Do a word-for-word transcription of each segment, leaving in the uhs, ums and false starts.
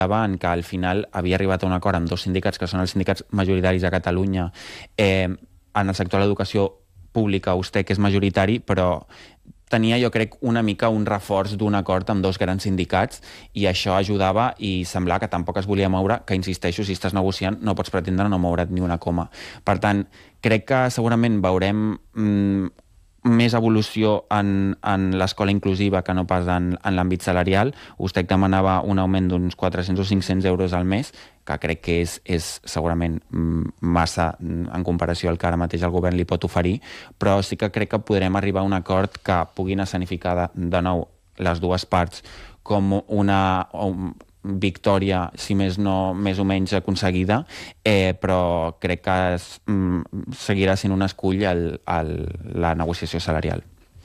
en que al final havia arribat a un acord amb dos sindicats, que són els sindicats majoritaris a Catalunya, eh, en el sector de l'educació pública, U S T E C és majoritari, però tenia, jo crec, una mica un reforç d'un acord amb dos grans sindicats i això ajudava i semblava que tampoc es volia moure, que insisteixo, si estàs negociant no pots pretendre no moure't ni una coma. Per tant, crec que segurament veurem mm, més evolució en, en l'escola inclusiva que no pas en, en l'àmbit salarial. U S T E C demanava un augment d'uns quatre-cents o cinc-cents euros al mes, que crec que és, és segurament massa en comparació al que ara mateix el govern li pot oferir, però sí que crec que podrem arribar a un acord que puguin escenificar de, de nou les dues parts com una victòria, si més no, més o menys aconseguida, eh, però crec que es, mm, seguirà sent un escull el, el, la negociació salarial.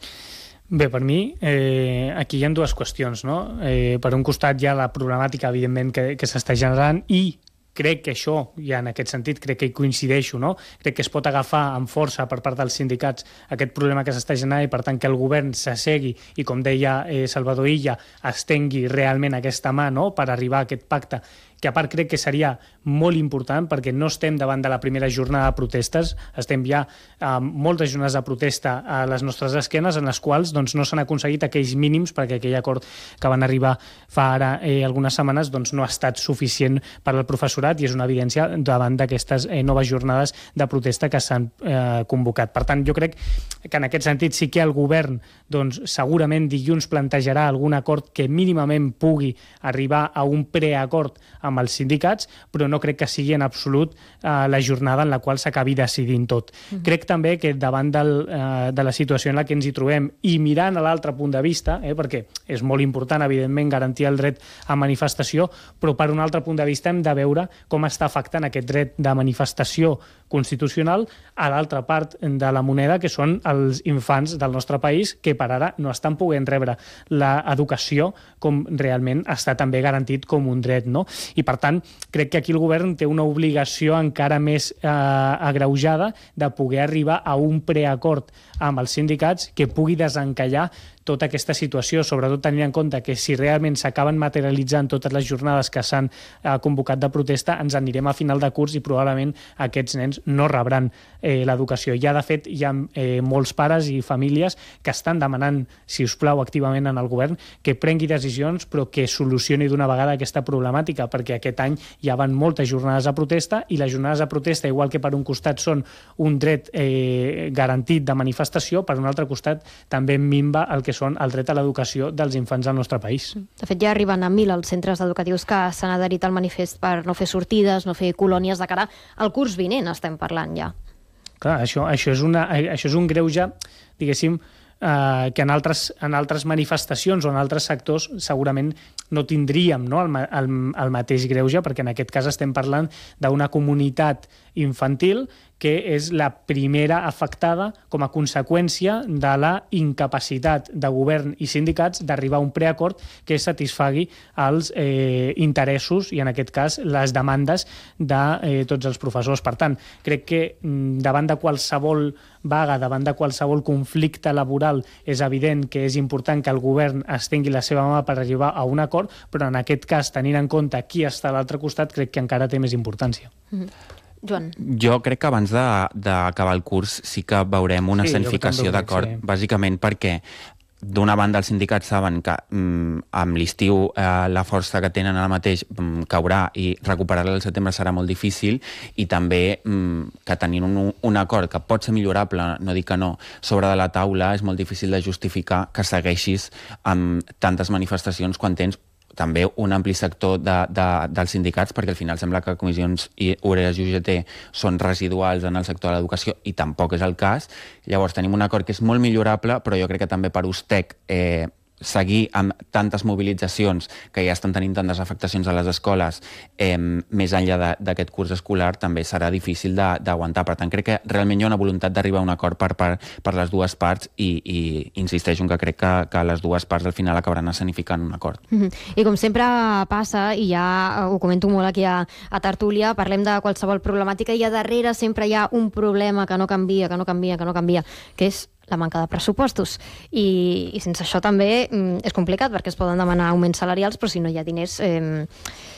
Bé, per mi, eh, aquí hi ha dues qüestions, no? Eh, per un costat hi ha la problemàtica, evidentment, que, que s'està generant i crec que això, ja en aquest sentit, crec que hi coincideixo, no? Crec que es pot agafar amb força per part dels sindicats aquest problema que s'està generant i, per tant, que el govern s'assegui i, com deia eh, Salvador Illa, estengui realment aquesta mà, no?, per arribar a aquest pacte, que a part crec que seria molt important perquè no estem davant de la primera jornada de protestes, estem ja amb moltes jornades de protesta a les nostres esquenes en les quals doncs, no s'han aconseguit aquells mínims perquè aquell acord que van arribar fa ara eh, algunes setmanes doncs, no ha estat suficient per al professorat i és una evidència davant d'aquestes eh, noves jornades de protesta que s'han eh, convocat. Per tant, jo crec que en aquest sentit sí que el govern doncs, segurament dilluns plantejarà algun acord que mínimament pugui arribar a un preacord amb els sindicats, però no crec que sigui en absolut eh, la jornada en la qual s'acabi decidint tot. Mm-hmm. Crec també que davant del, eh, de la situació en la que ens hi trobem i mirant a l'altre punt de vista, eh, perquè és molt important, evidentment, garantir el dret a manifestació, però per un altre punt de vista hem de veure com està afectant aquest dret de manifestació constitucional a l'altra part de la moneda, que són els infants del nostre país, que per ara no estan podent rebre l'educació com realment està també garantit com un dret, no? I, per tant, crec que aquí el govern té una obligació encara més eh, agreujada de poder arribar a un preacord amb els sindicats que pugui desencallar tota aquesta situació, sobretot tenint en compte que si realment s'acaben materialitzant totes les jornades que s'han eh, convocat de protesta, ens anirem a final de curs i probablement aquests nens no rebran eh, l'educació. Ja, de fet, hi ha eh, molts pares i famílies que estan demanant, si us plau, activament en el govern, que prengui decisions però que solucioni d'una vegada aquesta problemàtica, perquè aquest any ja van moltes jornades de protesta i les jornades de protesta, igual que per un costat són un dret eh, garantit de manifestació, per un altre costat també minva el que són el dret a l'educació dels infants del nostre país. De fet, ja arriben a mil els centres educatius que s'han adherit al manifest per no fer sortides, no fer colònies de cara al curs vinent, estem parlant ja. Clar, això, això, és, una, això és un greuge, diguéssim, eh, que en altres, en altres manifestacions o en altres sectors segurament no tindríem, no, el, el, el mateix greuge, perquè en aquest cas estem parlant d'una comunitat infantil que és la primera afectada com a conseqüència de la incapacitat de govern i sindicats d'arribar a un preacord que satisfagui els eh, interessos i, en aquest cas, les demandes de eh, tots els professors. Per tant, crec que davant de qualsevol vaga, davant de qualsevol conflicte laboral, és evident que és important que el govern estengui la seva mà per arribar a un acord, però en aquest cas, tenint en compte qui està a l'altre costat, crec que encara té més importància. Mm-hmm. Joan. Jo crec que abans d'acabar el curs sí que veurem una sí, escenificació d'acord, sí. Bàsicament perquè d'una banda els sindicats saben que mm, amb l'estiu eh, la força que tenen ara mateix mm, caurà i recuperar-la al setembre serà molt difícil, i també mm, que tenint un, un acord que pot ser millorable, no dic que no, sobre de la taula, és molt difícil de justificar que segueixis amb tantes manifestacions quan tens també un ampli sector de, de, dels sindicats, perquè al final sembla que comissions i obreres i U G T són residuals en el sector de l'educació i tampoc és el cas. Llavors tenim un acord que és molt millorable, però jo crec que també per U S T E C eh, seguir amb tantes mobilitzacions que ja estan tenint tantes afectacions a les escoles eh, més enllà d'aquest curs escolar també serà difícil d'aguantar. Per tant, crec que realment hi ha una voluntat d'arribar a un acord per, per, per les dues parts i, i insisteixo en que crec que, que les dues parts al final acabaran escenificant un acord. Mm-hmm. I com sempre passa, i ja ho comento molt aquí a, a Tertúlia, parlem de qualsevol problemàtica i a darrere sempre hi ha un problema que no canvia, que no canvia, que no canvia, que és la manca de pressupostos. I, i sense això també mm, és complicat, perquè es poden demanar augments salarials, però si no hi ha diners eh,